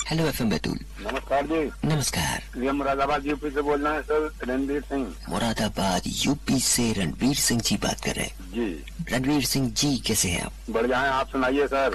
Hello FM Betul. नमस्कार जी। नमस्कार। ये मुरादाबाद यूपी से बोल रहे हैं सर, रणवीर सिंह। मुरादाबाद यूपी से रणवीर सिंह जी बात कर रहे हैं। जी रणवीर सिंह जी कैसे हैं आप? बढ़िया हैं, आप सुनाइए सर।